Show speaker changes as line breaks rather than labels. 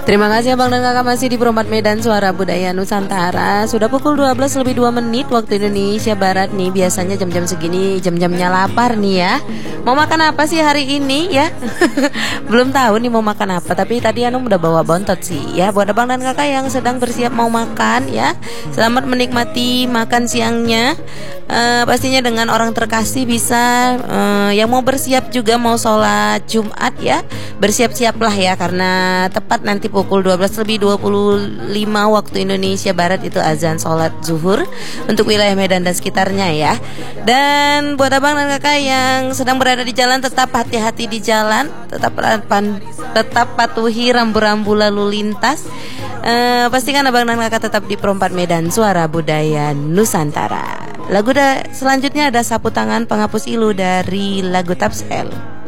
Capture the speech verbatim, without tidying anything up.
Terima kasih abang dan kakak masih di Perempat Medan Suara Budaya Nusantara. Sudah pukul dua belas lebih dua menit waktu Indonesia Barat nih. Biasanya jam-jam segini jam-jamnya lapar nih ya. Mau makan apa sih hari ini ya? Belum tahu nih mau makan apa. Tapi tadi Anu udah bawa bontot sih ya. Buat abang dan kakak yang sedang bersiap mau makan ya, selamat menikmati makan siangnya. Uh, pastinya dengan orang terkasih bisa. uh, Yang mau bersiap juga mau sholat Jumat ya, bersiap-siaplah ya, karena tepat nanti pukul dua belas lebih dua puluh lima waktu Indonesia Barat itu azan sholat zuhur untuk wilayah Medan dan sekitarnya ya. Dan buat abang dan kakak yang sedang berada di jalan, tetap hati-hati di jalan, tetap tetap patuhi rambu-rambu lalu lintas. uh, Pastikan abang dan kakak tetap di Perempat Medan Suara Budaya Nusantara. Lagu da- selanjutnya ada Sapu Tangan Penghapus Ilu dari lagu Tapsel.